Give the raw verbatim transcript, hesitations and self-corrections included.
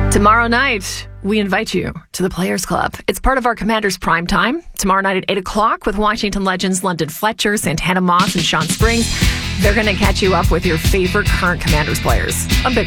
Tomorrow night, we invite you to the Players Club. It's part of our Commanders Prime Time. Tomorrow night at eight o'clock with Washington legends London Fletcher, Santana Moss, and Sean Springs. They're going to catch you up with your favorite current Commanders players. A big